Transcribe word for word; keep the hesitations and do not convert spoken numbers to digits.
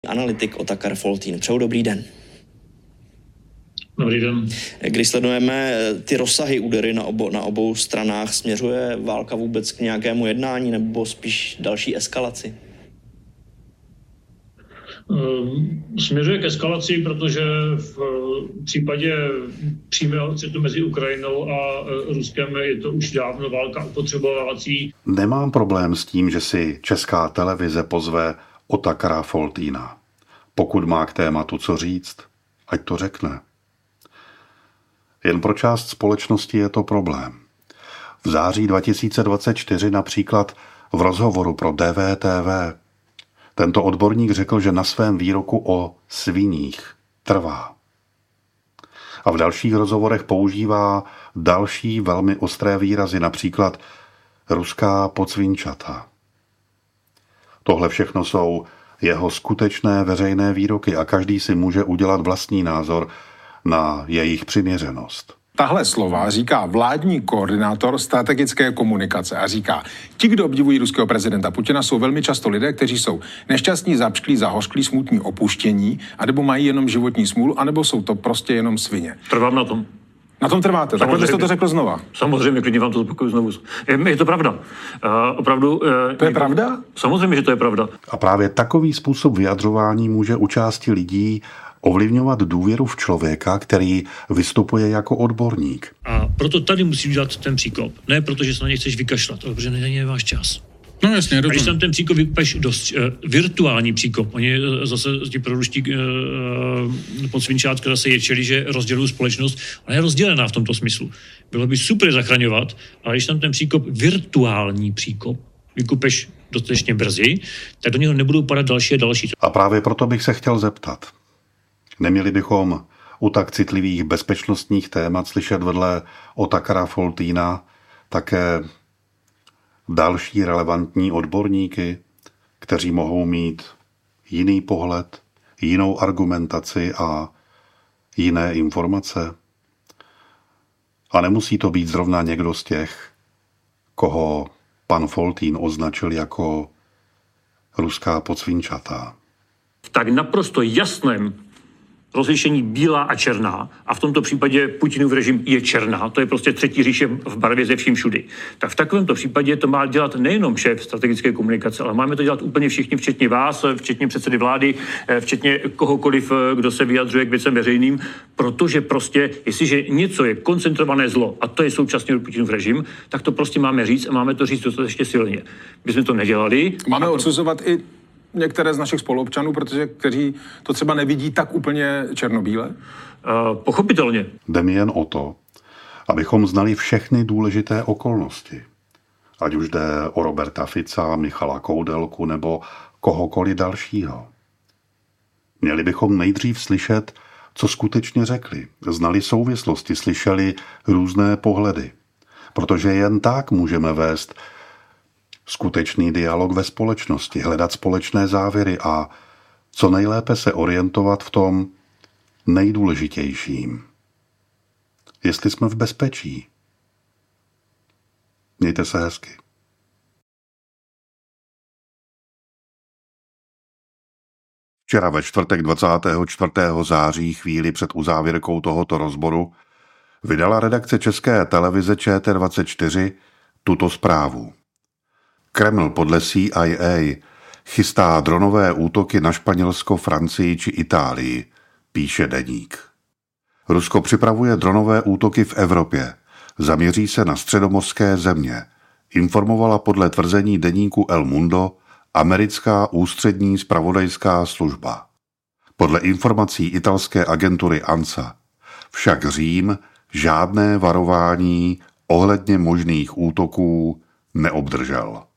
Analytik Otakar Foltýn. Přeju dobrý den. Dobrý den. Když sledujeme ty rozsahy údery na obou, na obou stranách, směřuje válka vůbec k nějakému jednání nebo spíš další eskalaci? Směřuje k eskalaci, protože v případě přímého střetu mezi Ukrajinou a Ruskem je to už dávno válka opotřebovávací. Nemám problém s tím, že si Česká televize pozve Otakara Foltýna. Pokud má k tématu co říct, ať to řekne. Jen pro část společnosti je to problém. V září dva tisíce dvacet čtyři například v rozhovoru pro D V T V tento odborník řekl, že na svém výroku o sviních trvá. A v dalších rozhovorech používá další velmi ostré výrazy, například ruská podsvinčata. Tohle všechno jsou jeho skutečné veřejné výroky a každý si může udělat vlastní názor na jejich přiměřenost. Tahle slova říká vládní koordinátor strategické komunikace a říká, ti, kdo obdivují ruského prezidenta Putina, jsou velmi často lidé, kteří jsou nešťastní, zapšklí, zahořklí, smutní, opuštění, anebo mají jenom životní smůlu, anebo jsou to prostě jenom svině. Trvám na tom. Na tom trváte, takhle byste to řekl znova. Samozřejmě, klidně vám to zopakuju znovu. Je, je to pravda. Uh, opravdu... Uh, to je pravda? Samozřejmě, že to je pravda. A právě takový způsob vyjadřování může u části lidí ovlivňovat důvěru v člověka, který vystupuje jako odborník. A proto tady musí udělat ten příkop. Ne protože se na něj chceš vykašlat, ale protože není váš čas. No jasně, a když tam ten příkop vykupeš dost, uh, virtuální příkop, oni zase ti proruští uh, podsvinčátka zase ječeli, že rozdělují společnost, ona je rozdělená v tomto smyslu. Bylo by super zachraňovat, ale když tam ten příkop, virtuální příkop, vykupeš dostatečně brzy, tak do něho nebudou padat další a další. A právě proto bych se chtěl zeptat. Neměli bychom u tak citlivých bezpečnostních témat slyšet vedle Otakara Foltýna také další relevantní odborníky, kteří mohou mít jiný pohled, jinou argumentaci a jiné informace? A nemusí to být zrovna někdo z těch, koho pan Foltýn označil jako ruská podsvinčata. V tak naprosto jasném rozlišení bílá a černá, a v tomto případě Putinův režim je černá, to je prostě třetí říše v barvě ze vším všudy. Tak v takovémto případě to má dělat nejenom šéf strategické komunikace, ale máme to dělat úplně všichni, včetně vás, včetně předsedy vlády, včetně kohokoliv, kdo se vyjadřuje k věcem veřejným, protože prostě, jestliže něco je koncentrované zlo, a to je současně Putinův režim, tak to prostě máme říct a máme to říct dostatečně silně. My jsme to nedělali. Máme to... odsuzovat i některé z našich spoluobčanů, protože kteří to třeba nevidí tak úplně černobíle? Uh, pochopitelně. Jde mi jen o to, abychom znali všechny důležité okolnosti. Ať už jde o Roberta Fica, Michala Koudelku nebo kohokoliv dalšího. Měli bychom nejdřív slyšet, co skutečně řekli. Znali souvislosti, slyšeli různé pohledy. Protože jen tak můžeme vést skutečný dialog ve společnosti, hledat společné závěry a co nejlépe se orientovat v tom nejdůležitějším. Jestli jsme v bezpečí. Mějte se hezky. Včera ve čtvrtek dvacátého čtvrtého září, chvíli před uzávěrkou tohoto rozboru, vydala redakce České televize Č T dvacet čtyři tuto zprávu. Kreml podle C I A chystá dronové útoky na Španělsko, Francii či Itálii, píše deník. Rusko připravuje dronové útoky v Evropě. Zaměří se na středomořské země, informovala podle tvrzení deníku El Mundo americká ústřední zpravodajská služba. Podle informací italské agentury ANSA však Řím žádné varování ohledně možných útoků neobdržel.